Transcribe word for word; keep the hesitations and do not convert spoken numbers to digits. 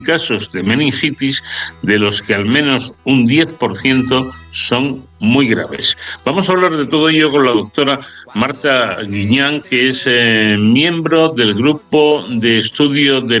casos de meningitis, de los que al menos un diez por ciento son muy graves. Vamos a hablar de todo ello con la doctora Marta Guiñán, que es eh, miembro del grupo de estudio de